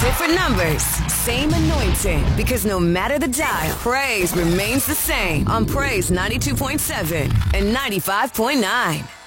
Different numbers, same anointing. Because no matter the dial, praise remains the same on Praise 92.7 and 95.9.